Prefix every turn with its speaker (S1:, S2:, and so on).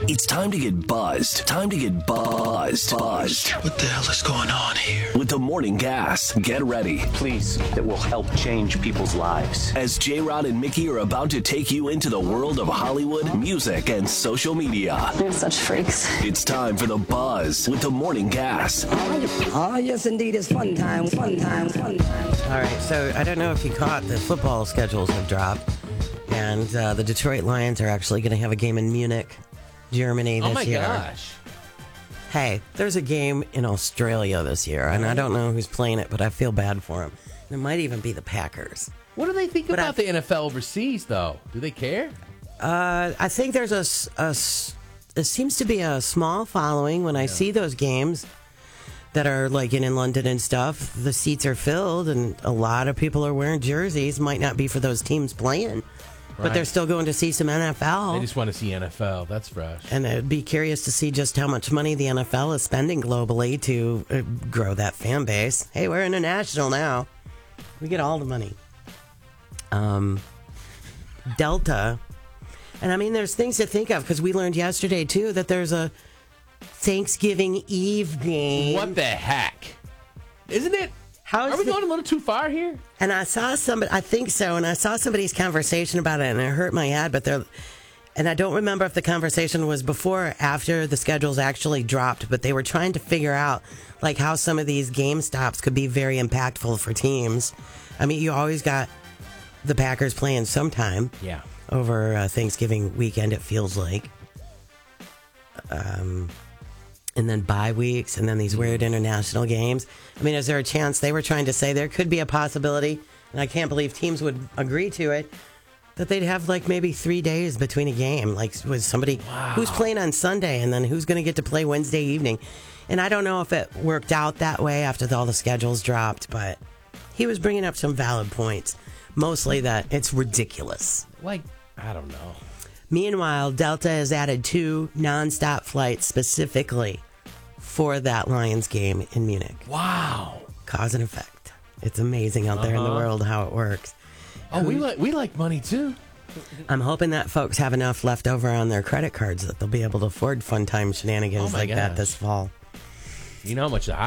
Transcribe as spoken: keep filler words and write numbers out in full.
S1: It's time to get buzzed. Time to get buzzed. Buzzed.
S2: What the hell is going on here?
S1: With the Morning Gas. Get ready.
S3: Please, that will help change people's lives.
S1: As J-Rod and Mickey are about to take you into the world of Hollywood, music, and social media.
S4: They're such freaks.
S1: It's time for the Buzz with the Morning Gas.
S5: Oh, yes, indeed. It's fun time, fun time, fun time.
S6: All right, so I don't know if you caught the football schedules have dropped, and uh, the Detroit Lions are actually going to have a game in Munich, Germany this
S7: Oh my
S6: year.
S7: gosh.
S6: Hey, there's a game in Australia this year, and I don't know who's playing it, but I feel bad for them. It might even be the Packers.
S7: What do they think
S6: But
S7: about
S6: I-
S7: the N F L overseas, though? Do they care?
S6: Uh, I think there's a, s- a s- there seems to be a small following when I see those games that are like in, in London and stuff. The seats are filled, and a lot of people are wearing jerseys. Might not be for those teams playing, but
S7: Right.
S6: they're still going to see some N F L.
S7: They just want to see N F L. That's fresh.
S6: And I'd be curious to see just how much money the N F L is spending globally to uh, grow that fan base. Hey, we're international now. We get all the money. Um, Delta. And I mean, there's things to think of because we learned yesterday, too, that there's a Thanksgiving Eve game.
S7: What the heck? Isn't it?
S6: How is
S7: Are we
S6: the-
S7: going a little too far here?
S6: And I saw somebody, I think so, and I saw somebody's conversation about it, and it hurt my head, but they're, and I don't remember if the conversation was before or after the schedules actually dropped, but they were trying to figure out, like, how some of these game stops could be very impactful for teams. I mean, you always got the Packers playing sometime
S7: Yeah.
S6: over uh, Thanksgiving weekend, it feels like. Um, and then bye weeks, and then these weird international games. I mean, is there a chance they were trying to say there could be a possibility, and I can't believe teams would agree to it, that they'd have like maybe three days between a game? Like, was somebody who's playing on Sunday, and then who's going to get to play Wednesday evening? And I don't know if it worked out that way after all the schedules dropped, but he was bringing up some valid points. Mostly that it's ridiculous.
S7: Like, I don't know.
S6: Meanwhile, Delta has added two nonstop flights specifically for that Lions game in Munich.
S7: Wow.
S6: Cause and effect. It's amazing out there in the
S7: Uh-huh.
S6: world how it works.
S7: Oh, we like we like money too.
S6: I'm hoping that folks have enough left over on their credit cards that they'll be able to afford fun time shenanigans
S7: Oh my
S6: like that
S7: gosh.
S6: this fall.
S7: You know how much the